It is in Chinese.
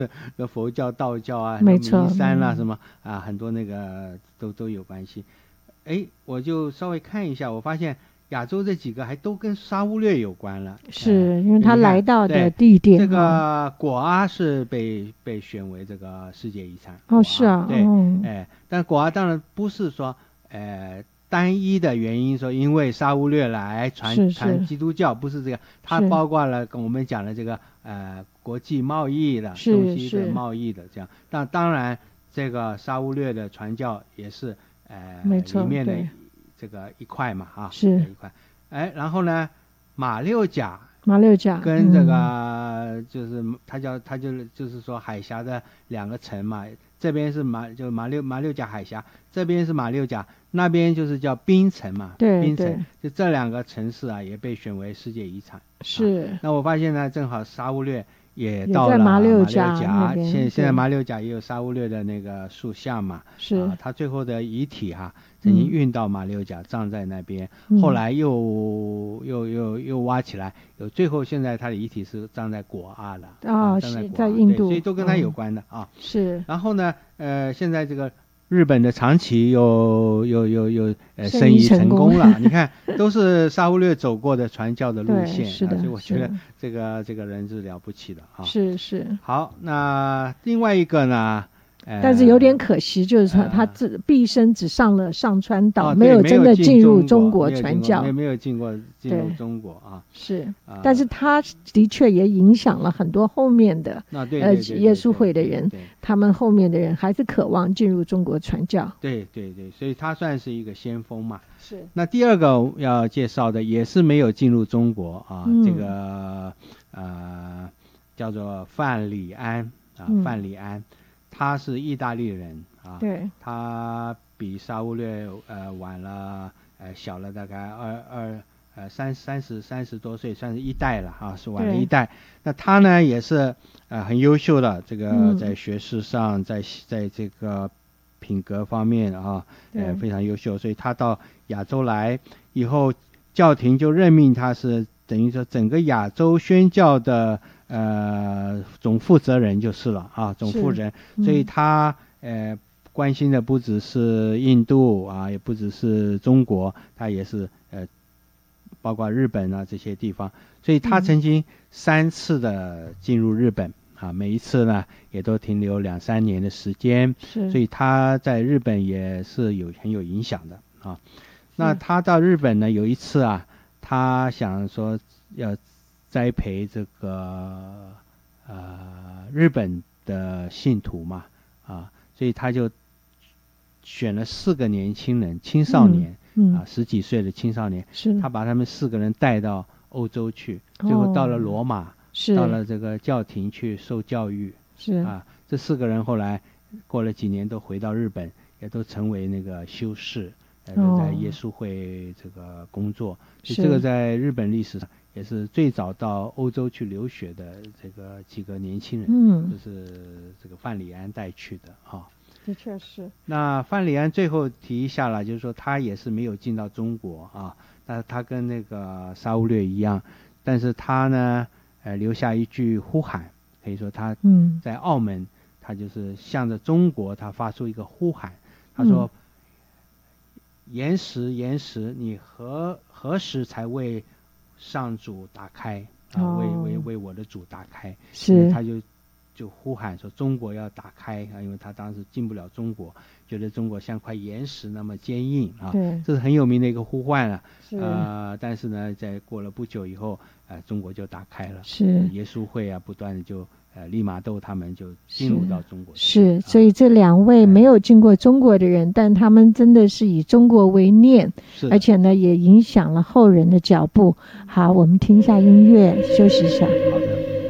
佛教、道教啊， 没错， 弥山啦、什么啊，很多那个都有关系。哎，我就稍微看一下，我发现亚洲这几个还都跟沙乌略有关了。 是因为他你看来到的对地点这个果阿是被选为这个世界遗产。 哦，是啊， 对， 嗯， 但果阿当然不是说单一的原因，说因为沙乌略来传基督教，不是这个，它包括了跟我们讲的这个国际贸易的东西的贸易的这样。但当然，这个沙乌略的传教也是里面的这个一块嘛是一块。然后呢，马六甲跟这个就是它就是说海峡的两个城嘛，这边是马六甲海峡，这边是马六甲，那边就是叫槟城嘛，槟城，就这两个城市啊也被选为世界遗产。 是。 那我发现呢，正好沙乌略也到了马六甲，现在马六甲也有沙乌略的那个塑像嘛， 是他最后的遗体曾经运到马六甲，葬在那边，后来又挖起来，最后现在他的遗体是葬在果阿了， 是在印度， 所以都跟他有关的是。 然后呢，现在这个日本的长崎又生意成功了，你看都是沙乌略走过的传教的路线， 是的， 所以我觉得这个人是了不起的是。 好，那另外一个呢？ 但是有点可惜，就是他毕生只上了上川岛，没有真的进入中国传教， 没有进入中国是，但是他的确也影响了很多后面的耶稣会的人，他们后面的人还是渴望进入中国传教。 对，所以他算是一个先锋嘛。 是。 那第二个要介绍的也是没有进入中国这个叫做范里安范里安。他是意大利人对， 他比沙乌略晚了小了大概三十多岁，算是一代了是晚了一代。那他呢也是很优秀的，这个在学识上，在这个品格方面非常优秀，所以他到亚洲来以后，教廷就任命他是等于说整个亚洲宣教的总负责人就是了总负责人，所以他关心的不只是印度也不只是中国，他也是包括日本这些地方，所以他曾经3次的进入日本每一次呢也都停留2-3年的时间，所以他在日本也是很有影响的那他到日本呢，有一次他想说要栽培这个日本的信徒嘛所以他就选了4个年轻人，青少年10几岁的青少年，他把他们4个人带到欧洲去，最后到了罗马，到了这个教廷去受教育，这4个人后来过了几年都回到日本，也都成为那个修士，在耶稣会这个工作，所以这个在日本历史上也是最早到欧洲去留学的这个几个年轻人，就是这个范里安带去的的确是。 那范里安最后提一下了，就是说他也是没有进到中国但他跟那个沙乌略一样，但是他呢留下一句呼喊，可以说他在澳门他就是向着中国他发出一个呼喊，他说岩石，你何时才为上主打开为我的主打开， 是他就呼喊说中国要打开因为他当时进不了中国，觉得中国像块岩石那么坚硬这是很有名的一个呼唤但是呢在过了不久以后中国就打开了， 是耶稣会不断的就利玛窦他们就进入到中国是所以这2位没有进过中国的人，但他们真的是以中国为念，而且呢也影响了后人的脚步。好，我们听一下音乐休息一下。 好的。